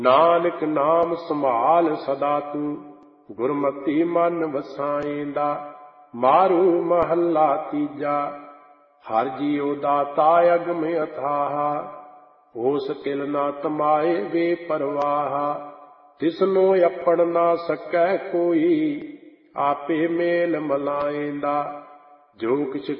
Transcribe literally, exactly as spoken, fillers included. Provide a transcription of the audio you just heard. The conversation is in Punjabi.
ਨਾਨਕ ਨਾਮ ਸੰਭਾਲ ਸਦਾ ਤੂੰ, ਗੁਰਮਤਿ ਮਨ ਵਸਾਏਂਦਾ। ਮਾਰੂ ਮਹੱਲਾ ਤੀਜਾ। ਹਰਿ ਜੀਉ ਦਾਤਾ ਅਗਮ ਅਥਾਹ, ਹੋ ਸਕਿਲ ਨਾ ਤਮਾਏ ਵੇ ਪਰਵਾਹ। ਤਿਸਨੋ ਆਪਣ ਨਾ ਸਕੈ ਕੋਈ, ਆਪੇ ਮੇਲ ਮਲਾਏਂਦਾ। ਜੋ ਕਿਛ